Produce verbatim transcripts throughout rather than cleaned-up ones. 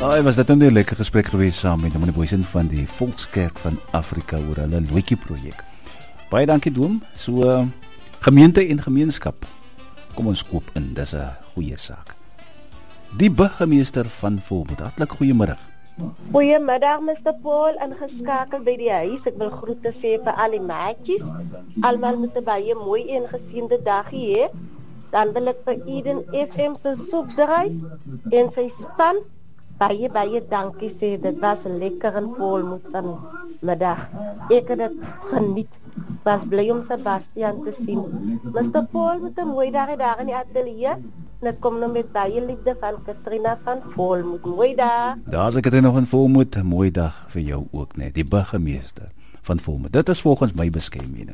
Oh, was dit nou 'n lekker gesprek geweest saam met die boesin van die Volkskerk van Afrika oor hulle Loetjie projek. Baie dankie Doom. So uh, gemeente en gemeenskap. Kom ons koop in, dis 'n goeie saak. Die burgemeester van Volmut. Hartlik goeiemiddag. Goeiemiddag mister Paul, ingeskakel by die huis. Ek wil groete sê vir al die maatjies. Almal met 'n baie mooi en geseënde dag hê. Dan wil ek vir Eden F M se soepdraai en sy span baie baie dankie sê. Dit was lekker en Volmut vanmiddag. Ek het dit geniet. Was bly om Sebastian te sien. mister Paul met 'n mooi dag daar in die ateljee. Net kom nou met baie liefde van Katrina van Volmut. Mooi dag. Daar's ek dit nog in Volmut. 'n Mooi dag vir jou ook net. Die burgemeester van Volmut. Dit is volgens my beskerming.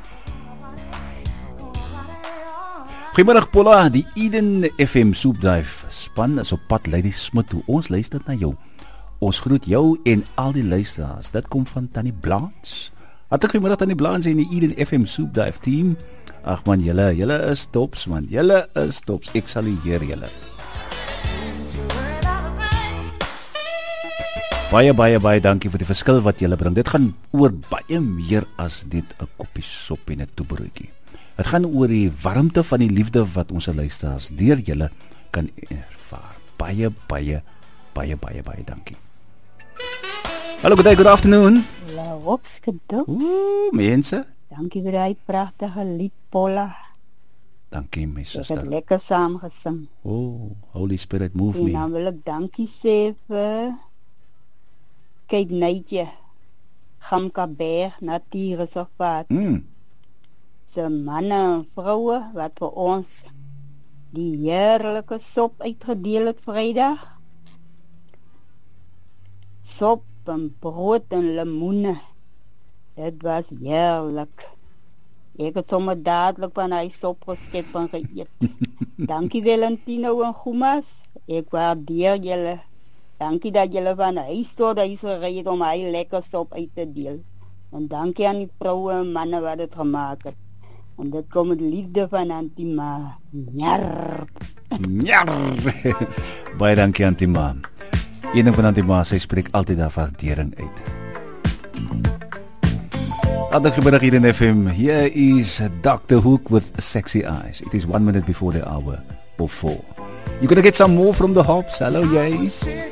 Goeiemiddag Paula, die Eden F M Soepdive span is op pad Lady Smit toe. Ons luister na jou. Ons groet jou en al die luisteraars. Dit kom van Tannie Blanche. Hartlik goeiemiddag Tannie Blanche en die Eden F M Soepdive team. Ag man, julle, julle is tops man. Julle is tops. Ek sal hier julle. Baie baie baie dankie vir die verskil wat julle bring. Dit gaan oor baie meer as net 'n koppie sop en 'n toebroodjie. Dit gaan oor die warmte van die liefde wat ons luisteraars deur julle kan ervaar. Baie baie baie baie baie dankie. Hallo, good day, good afternoon. La opskedot. Ooh, mense. Dankie vir die pragtige lied, Paula. Dankie, my Ek suster. het lekker saam gesing. Oh, Holy Spirit, move En me. dan wil ek dankie sê vir Kate Neitje, Gamkaberg, Natuurreservaat. Mm. Se manne en vroue wat vir ons die heerlike sop uitgedeel het Vrydag. Sop en brood en lemoene. Dit was heerlik. Ek het sommer dadelik van hy sop geskep en geëet. Dankie Valentino en Gumas. Ek waardeer julle. Dankie dat julle van huis tot huis gery het om hy lekker sop uit te deel. En dankie aan die vroue en manne wat dit gemaak het. En dit kom met liefde van Antima. Njar. Ja. Baie dankie Antima. Een van Antima, sy spreek altyd daar waardering uit. Hartlik goeiemiddag hier in F M. Here is Doctor Hook with Sexy Eyes. It is one minute before the hour of four. You're gonna get some more from the hops. Hello, yay.